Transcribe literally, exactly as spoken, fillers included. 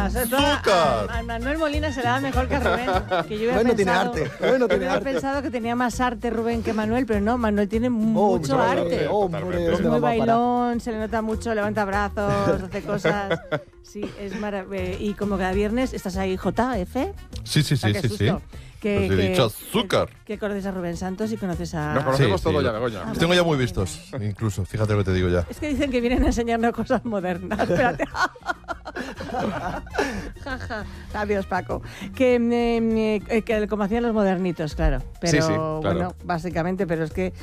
más. Esto a, ¡Azúcar! a, a Manuel Molina se le da mejor que a Rubén. Que yo Rubén no pensado, tiene arte. Rubén no tiene yo había arte. pensado que tenía más arte Rubén que Manuel, pero no, Manuel tiene Oh, mucho mucho arte. Hombre, Totalmente. ¿dónde Es muy vamos a parar? bailón, se le nota mucho, levanta brazos, hace cosas. Sí, es maravilloso. Y como cada viernes estás ahí, J F. Sí, sí, sí, Qué sí, sí. susto. Que, Os he que- dicho azúcar. Que conoces a Rubén Santos y conoces a... Nos conocemos Sí, todos sí. ya, Begoña. Los tengo ya muy vistos, incluso. Fíjate lo que te digo ya. Es que dicen que vienen a enseñarnos cosas modernas. Espérate. Ja, ja. Adiós, Paco. Que, eh, eh, que como hacían los modernitos, claro. Pero Sí, sí, claro. bueno, básicamente, pero es que